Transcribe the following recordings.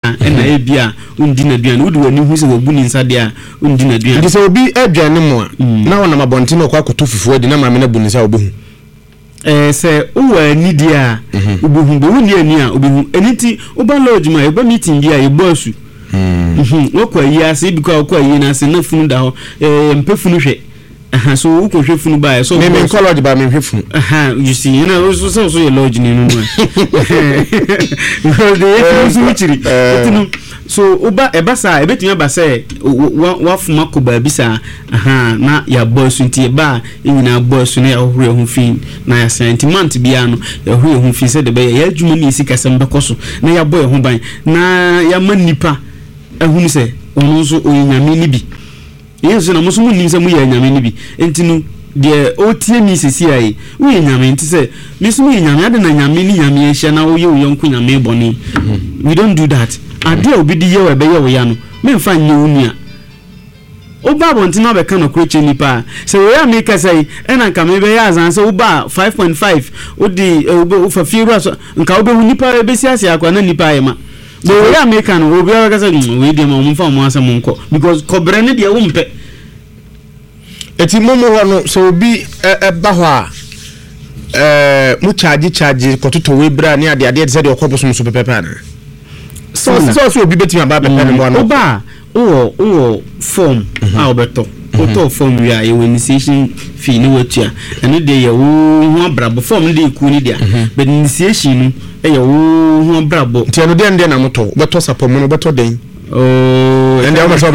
na ebia undi na duan wodi wani hu se wabu ni nsa dia undi na duan ndi se obi aduane mo a na wona mabonte no kwa akoto fufuo di na maame na bu ni sa obehu se uwa ni dia obehu be woni ani a obehu eniti oba lodge ma eba meeting dia e bosu wokwa yi ase bi kwa wokwa yi na ase na funu da ho mpefunu hwe so woko hwe funu ba so me college ba me hwe funu you see you know so your lodge ni no because they so chiri so oba ebasa ebetumi abasa wa fuma ko ba bisa na ya boss nti ba nyina boss na ya hore ho fin na ya sentiment bia no ya hore ho fin se de be ya adwuma ni sika sem bekoso na ya boy ho ban na ya manipa ehunu se onu so onyame ni bi yesu na muso mu nim se mu ya nyame ni bi enti no de otie mi sisi ai wo nyame enti se mesu mu nyame ade na nyame ni nyame ehia na wo ye wo yonko nyame boni we don't do that ade obi di ye we be ye wo ya no me mfa nye unia oba bonti na be kan okroche nipa se we ya make say ena nka me be ya azan se oba 5.5 odi ofa firu so nka obe hu nipa be si ase akwa na nipa ye ma bo we ya make kan obi ya kasa we di ma mfa mo asa mo nko because kobre ne de wo mpe eti momo ho no so obi ba ho a mu charge kototo we bra ne ade se de okoboso so pepepe ana so obi betimi aba pepe ne mo no oba o form a obeto oto form we a initiation fee ni watua ene de ye wo ho abrabo form de ku ni dia but initiation no ye wo ho abrabo ti eno de na moto beto sapomo no beto den and I was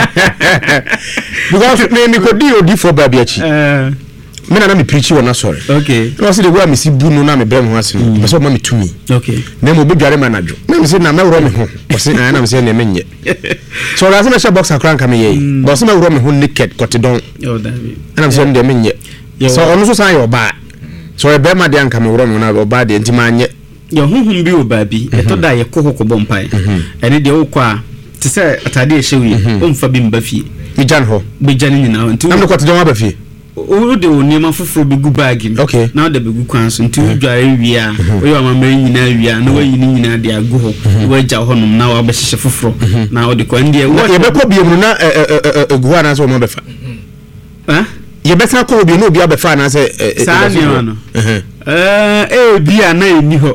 because me could do for babiachi me na me preach you na sorry okay no say the way me see bunu na me brem ho ase no so ma me tumi okay na mo bedware manadwo na me say na me wro me ho o say na me say na me nye so ra say me share box akran ka me ye but say me wro me ho naked kotidon oh david na me say na me nye so ono so san yo ba so e be ma de anka me wro me na ba de ntima nye yo huhum bi oba bi eto da ye kokoko bompai ene de wokwa ti se atade e hyewi o mfa bi mba fie mi jan ho be jan nyina ntu na me kotidon wa ba fie o de o nema foforo be gu bag na o de be gu kwan so ntu dware wia o yo amamra nyina wia na wa yini nyina de agu ho wa ja ho num na wa be hyehye foforo na o de kwa ndie wo ye be ko bi mu na egu ana so mo be fa ye be sa ko bi no bi abefa na se sa ni no bia na eni ho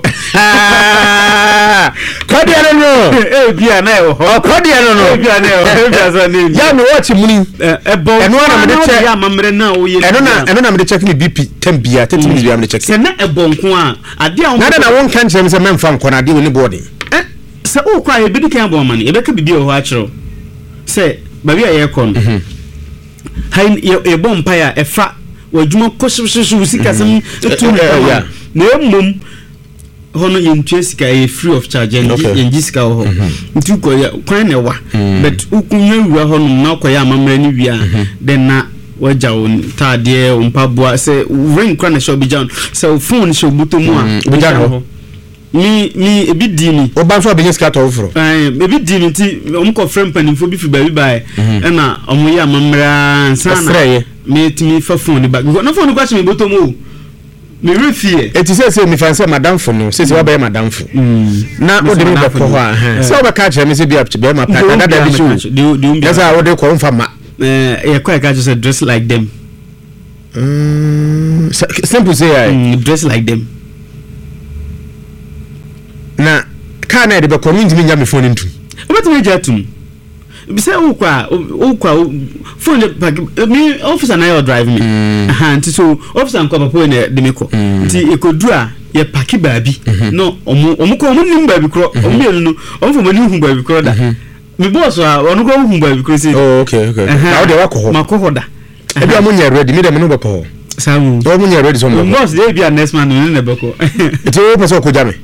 kodia no bia na ho kodia no bia na ho bia sa ni ya no watch muni ebo eno na me check ya mamre na wo ye eno na me check ni BP 10 bia 30 minutes bia me check se na ebo nko a ade a na won kan chem se memfa nko na ade woni boarding se o kwa e bidi kan bo mani e be ka bibi o ho a chiro se ba bia ye kon hain e bom pa ya e fa wajuma koshushu sikasem etu na emum hono yentwe sika e free of charge yenji sika ho ntu ko ya kwan na wa but ukunwa wura hono na ko ya amamra ni wia then na waja on tade ompabua se ring kwan na show bi jan se phone show butomu a bi jan ho mi ebi dini oba so abenye sika to ofro ebi dini ti omko frame panimfo bi fi ba bi ba na omo ya amamra nsana me timi fa phone ba no phone kwa chi me botomu me refie eti se mi fanse madam fo no se wa ba madam fo na o de me be ko ha se o ba ka che me se bi apche be ma pa da da bi so yes I would ko mfa ma e kwa ka just dress like them simple say dress like them na ka na de be ko mi nya me phone ntum obetime jatum bisa ukwa phone me officer na you drive me nti so officer nko papa na de me ko nti ekodu a ye paki baabi no omo ko nim baabi kro omo no omo fo mani hu baabi kro da me boss a ono ko hu baabi kro si oh okay na o de wa ko ho makoko da e bia mo nya ready me de me no be ko samu o mo nya ready so mo boss dey bia next man no ne be ko ti o person ko jame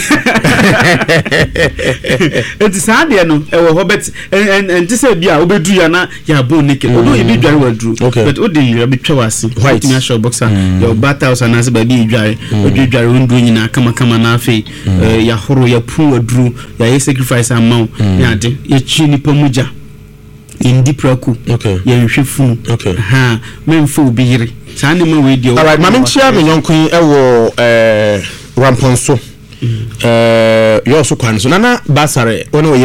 enti saade no e wo hobet enti se bia obedu ya na ya bon naked odo e bi dware wadru but odi ya bi twa wase white na show boxer ya bata house na se ba bi dware odware wondu nyina kama na afi ya horo ya pu wadru ya ye sacrifice amount ya de ya chi ni pamuja indi praku ya nhwefu ha memfo obi yire saane ma we di o alright mama nchia me nyonkun e wo ramponso yo so kwan so nana basare wona